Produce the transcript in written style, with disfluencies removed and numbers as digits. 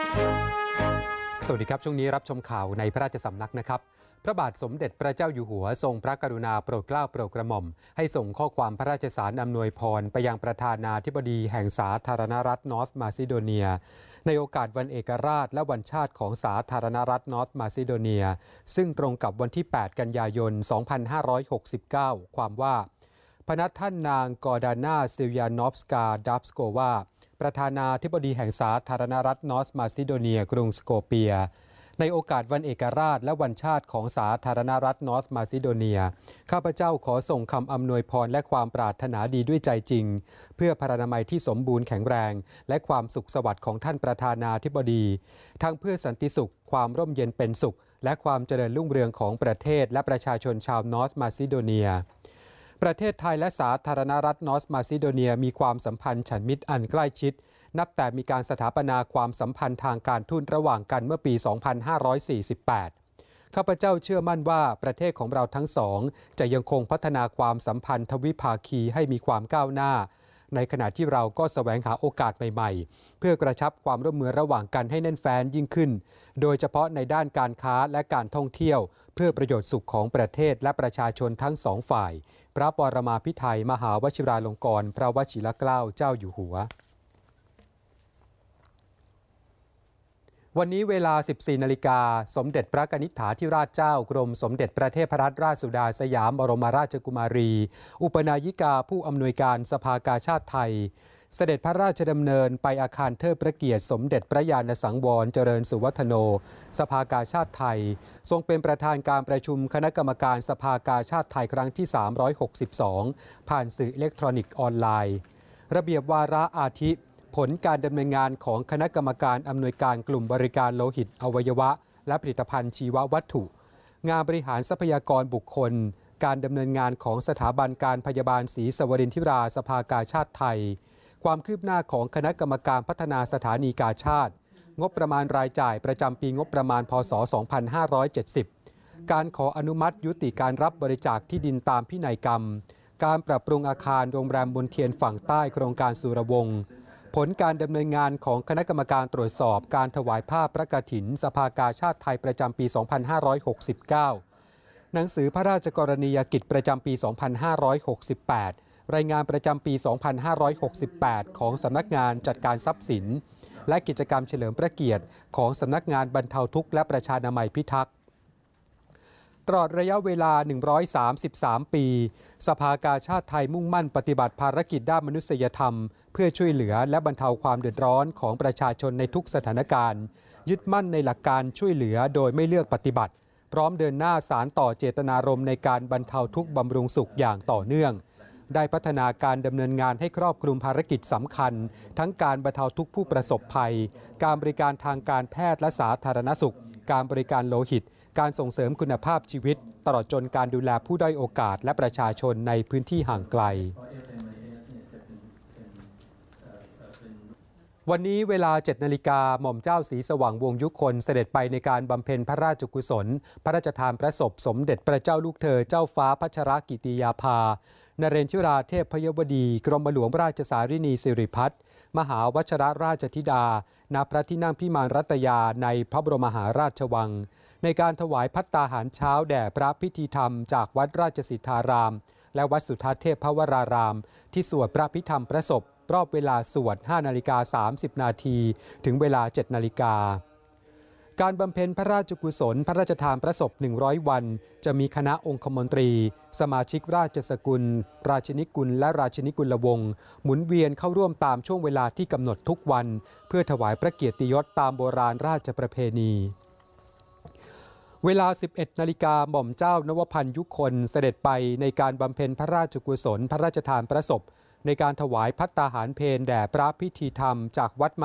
สวัสดีครับช่วงนี้รับชมข่าวในพระราชสำนักนะครับพระบาทสมเด็จพระเจ้าอยู่หัวทรงพระกรุณาโปรดเกล้าโปรดกระหม่อมให้ส่งข้อความพระราชสารอำนวยพรไปยังประธานาธิบดีแห่งสาธารณรัฐนอร์ทมาซิโดเนียในโอกาสวันเอกราชและวันชาติของสาธารณรัฐนอร์ทมาซิโดเนียซึ่งตรงกับวันที่ 8 กันยายน 2569 ความว่าพระนักท่านนางกอร์ดานา ซิลยานอฟสกา ดับสโกวาประธานาธิบดีแห่งสาธารณรัฐนอร์ทมาซิโดเนียกรุงสโกเปียในโอกาสวันเอกราชและวันชาติของสาธารณรัฐนอร์ทมาซิโดเนียข้าพเจ้าขอส่งคำอำนวยพรและความปรารถนาดีด้วยใจจริงเพื่อพรรณนามัยที่สมบูรณ์แข็งแรงและความสุขสวัสดิ์ของท่านประธานาธิบดีทั้งเพื่อสันติสุขความร่มเย็นเป็นสุขและความเจริญรุ่งเรืองของประเทศและประชาชนชาวนอร์ทมาซิโดเนียประเทศไทยและสาธารณรัฐนอร์ทมาซิโดเนียมีความสัมพันธ์ฉันมิตรอันใกล้ชิดนับแต่มีการสถาปนาความสัมพันธ์ทางการทูตระหว่างกันเมื่อปี 2548 ข้าพเจ้าเชื่อมั่นว่าประเทศของเราทั้งสองจะยังคงพัฒนาความสัมพันธ์ทวิภาคีให้มีความก้าวหน้าในขณะที่เราก็แสวงหาโอกาสใหม่ๆเพื่อกระชับความร่วมมือระหว่างกันให้แน่นแฟ้นยิ่งขึ้นโดยเฉพาะในด้านการค้าและการท่องเที่ยวเพื่อประโยชน์สุขของประเทศและประชาชนทั้งสองฝ่ายพระปรมาภิไธยมหาวชิราลงกรณ์พระวชิรเกล้าเจ้าอยู่หัววันนี้เวลา 14 นาฬิกาสมเด็จพระกนิษฐาธิราชเจ้ากรมสมเด็จพระเทพรัตนราชสุดาสยามบรมราชกุมารีอุปนายิกาผู้อำนวยการสภากาชาติไทยเสด็จพระราชดำเนินไปอาคารเทิดพระเกียรติสมเด็จพระญาณสังวรเจริญสุวัฒโนสภากาชาติไทยทรงเป็นประธานการประชุมคณะกรรมการสภากาชาติไทยครั้งที่ 362 ผ่านสื่ออิเล็กทรอนิกส์ออนไลน์ระเบียบวาระอาทิผลการดำเนินงานของคณะกรรมการอำนวยการกลุ่มบริการโลหิตอวัยวะและผลิตภัณฑ์ชีววัตถุงานบริหารทรัพยากรบุคคลการดำเนินงานของสถาบันการพยาบาลศรีสวรินทราสภากาชาติไทยความคืบหน้าของคณะกรรมการพัฒนาสถานีกาชาติงบประมาณรายจ่ายประจำปีงบประมาณพ.ศ. 2570การขออนุมัติยุติการรับบริจาคที่ดินตามพินัยกรรมการปรับปรุงอาคารโรงแรมมนเทียนฝั่งใต้โครงการสุรวงศ์ผลการดำเนินงานของคณะกรรมการตรวจสอบการถวายผ้าพระกฐินสภากาชาติไทยประจำปี 2569 หนังสือพระราชกรณียกิจประจำปี 2568 รายงานประจำปี 2568 ของสำนักงานจัดการทรัพย์สินและกิจกรรมเฉลิมพระเกียรติของสำนักงานบรรเทาทุกข์และประชานามัยพิทักษ์ตลอดระยะเวลา 133 ปีสภากาชาติไทยมุ่งมั่นปฏิบัติภารกิจด้านมนุษยธรรมเพื่อช่วยเหลือและบรรเทาความเดือดร้อนของประชาชนในทุกสถานการณ์ยึดมั่นในหลักการช่วยเหลือโดยไม่เลือกปฏิบัติพร้อมเดินหน้าสานต่อเจตนารมณ์ในการบรรเทาทุกข์บำรุงสุขอย่างต่อเนื่องได้พัฒนาการดำเนินงานให้ครอบคลุมภารกิจสำคัญทั้งการบรรเทาทุกข์ผู้ประสบภัยการบริการทางการแพทย์และสาธารณสุขการบริการโลหิตการส่งเสริมคุณภาพชีวิตตลอดจนการดูแลผู้ด้อยโอกาสและประชาชนในพื้นที่ห่างไกลวันนี้เวลา 7 นาฬิกาหม่อมเจ้าศรีสว่างวงศ์ยุคนเสด็จไปในการบำเพ็ญพระราชกุศลพระราชทานพระศพสมเด็จพระเจ้าลูกเธอเจ้าฟ้าพัชรกิติยาภานเรนทิราเทพยวดีกรมหลวงราชสารินีสิริพัฒน์มหาวชิรราชธิดาณพระที่นั่งพิมานรัตยาในพระบรมมหาราชวังในการถวายภัตตาหารเช้าแด่พระพิธีธรรมจากวัดราชสิทธารามและวัดสุทัศน์เทพวรารามที่สวดพระพิธรรมพระศพรอบเวลาสวด 5:30 นาทีถึงเวลา 7 นาฬิกาการบำเพ็ญพระราชกุศลพระราชทานพระศพ 100 วันจะมีคณะองคมนตรีสมาชิกราชสกุลราชนิกุลและราชนิกุลวงศ์หมุนเวียนเข้าร่วมตามช่วงเวลาที่กำหนดทุกวันเพื่อถวายพระเกียรติยศตามโบราณราชประเพณีเวลา 11 นาฬิกาหม่อมเจ้านวพันธ์ยุคนเสด็จไปในการบำเพ็ญพระราชกุศลพระราชทานพระศพในการถวายภัตตาหารเพลแด่พระพิธีธรรมจากวัด